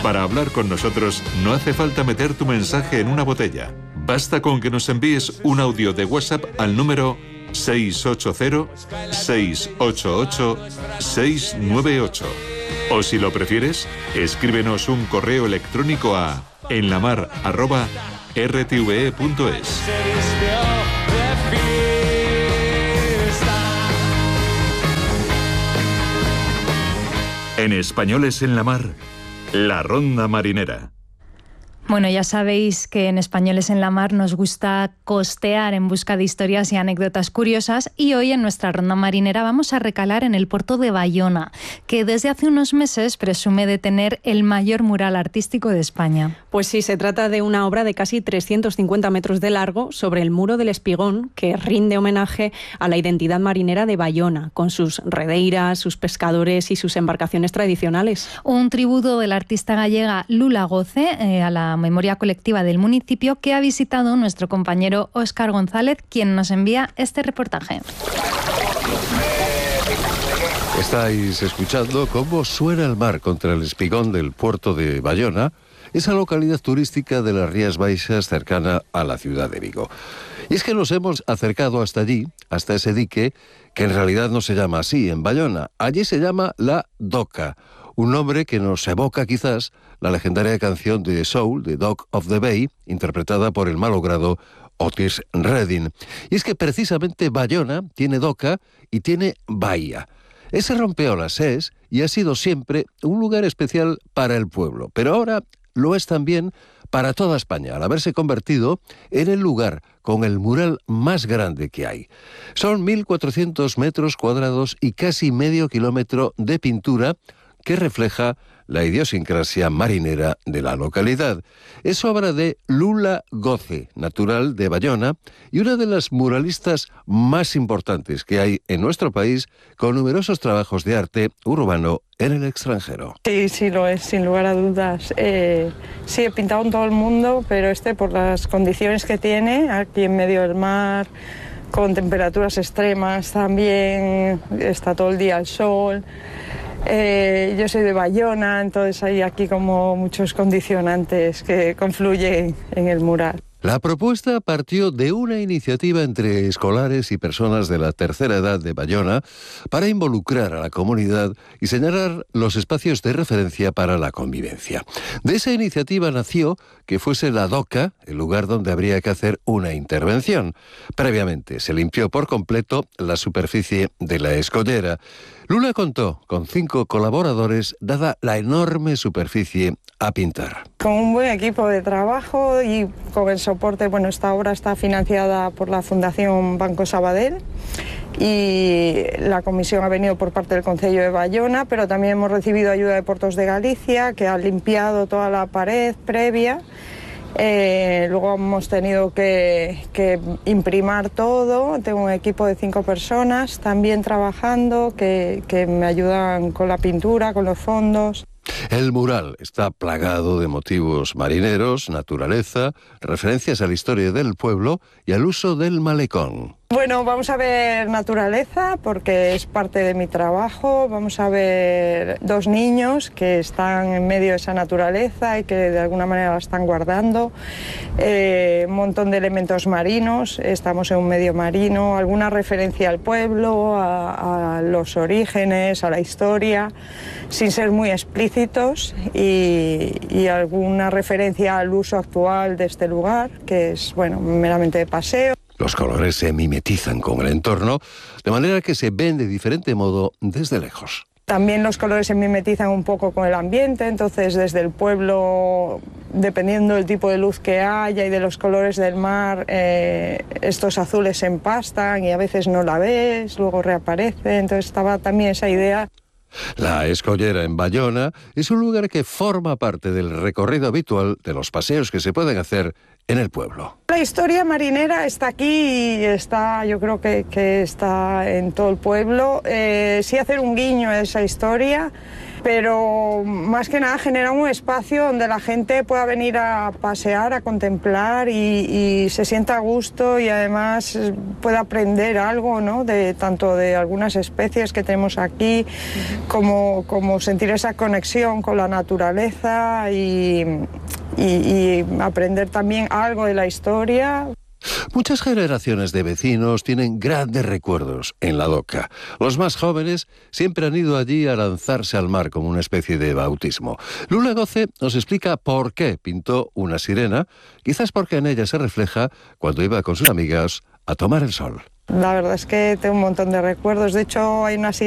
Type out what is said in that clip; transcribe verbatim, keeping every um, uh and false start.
Para hablar con nosotros no hace falta meter tu mensaje en una botella. Basta con que nos envíes un audio de WhatsApp al número seis ocho cero, seis ocho ocho, seis nueve ocho. O si lo prefieres, escríbenos un correo electrónico a enlamar arroba r t v e punto es. En Españoles en la Mar, la Ronda Marinera. Bueno, ya sabéis que en Españoles en la Mar nos gusta costear en busca de historias y anécdotas curiosas, y hoy en nuestra ronda marinera vamos a recalar en el puerto de Bayona, que desde hace unos meses presume de tener el mayor mural artístico de España. Pues sí, se trata de una obra de casi trescientos cincuenta metros de largo sobre el muro del Espigón, que rinde homenaje a la identidad marinera de Bayona, con sus redeiras, sus pescadores y sus embarcaciones tradicionales. Un tributo de la artista gallega Lula Goce eh, a la memoria colectiva del municipio, que ha visitado nuestro compañero Óscar González, quien nos envía este reportaje. Estáis escuchando cómo suena el mar contra el Espigón del puerto de Bayona, esa localidad turística de las Rías Baixas cercana a la ciudad de Vigo. Y es que nos hemos acercado hasta allí, hasta ese dique, que en realidad no se llama así en Bayona. Allí se llama La Doca, un nombre que nos evoca quizás la legendaria canción de Soul, The Dock of the Bay, interpretada por el malogrado Otis Redding. Y es que precisamente Bayona tiene doca y tiene bahía. Ese rompeolas es y ha sido siempre un lugar especial para el pueblo, pero ahora lo es también para toda España, al haberse convertido en el lugar con el mural más grande que hay. Son mil cuatrocientos metros cuadrados y casi medio kilómetro de pintura que refleja la idiosincrasia marinera de la localidad. Es obra de Lula Goce, natural de Bayona, y una de las muralistas más importantes que hay en nuestro país, con numerosos trabajos de arte urbano en el extranjero. Sí, sí lo es, sin lugar a dudas. Eh, sí, he pintado en todo el mundo, pero este, por las condiciones que tiene, aquí en medio del mar, con temperaturas extremas también, está todo el día el sol. Eh, yo soy de Bayona, entonces hay aquí como muchos condicionantes que confluyen en el mural. La propuesta partió de una iniciativa entre escolares y personas de la tercera edad de Bayona para involucrar a la comunidad y señalar los espacios de referencia para la convivencia. De esa iniciativa nació que fuese la doca el lugar donde habría que hacer una intervención. Previamente se limpió por completo la superficie de la escollera. Lula contó con cinco colaboradores, dada la enorme superficie a pintar. Con un buen equipo de trabajo y con el soporte, bueno, esta obra está financiada por la Fundación Banco Sabadell y la comisión ha venido por parte del Concello de Bayona, pero también hemos recibido ayuda de Puertos de Galicia, que ha limpiado toda la pared previa. Eh, luego hemos tenido que, que imprimar todo. Tengo un equipo de cinco personas también trabajando que, que me ayudan con la pintura, con los fondos. El mural está plagado de motivos marineros, naturaleza, referencias a la historia del pueblo y al uso del malecón. Bueno, vamos a ver naturaleza porque es parte de mi trabajo. Vamos a ver dos niños que están en medio de esa naturaleza y que de alguna manera la están guardando. Eh, un montón de elementos marinos, estamos en un medio marino, alguna referencia al pueblo, a, a los orígenes, a la historia, sin ser muy explícitos, y, y alguna referencia al uso actual de este lugar, que es, bueno, meramente de paseo. Los colores se mimetizan con el entorno, de manera que se ven de diferente modo desde lejos. También los colores se mimetizan un poco con el ambiente, entonces desde el pueblo, dependiendo del tipo de luz que haya y de los colores del mar, eh, estos azules se empastan y a veces no la ves, luego reaparece, entonces estaba también esa idea. La Escollera en Bayona es un lugar que forma parte del recorrido habitual de los paseos que se pueden hacer en el pueblo. La historia marinera está aquí y está, yo creo que, que está en todo el pueblo. Eh, sí hacer un guiño a esa historia, pero más que nada generar un espacio donde la gente pueda venir a pasear, a contemplar y, y se sienta a gusto y además pueda aprender algo, ¿no? De, tanto de algunas especies que tenemos aquí, como, como sentir esa conexión con la naturaleza y, y, y aprender también algo de la historia. Muchas generaciones de vecinos tienen grandes recuerdos en La Doca. Los más jóvenes siempre han ido allí a lanzarse al mar como una especie de bautismo. Lula Goce nos explica por qué pintó una sirena, quizás porque en ella se refleja cuando iba con sus amigas a tomar el sol. La verdad es que tengo un montón de recuerdos. De hecho, hay una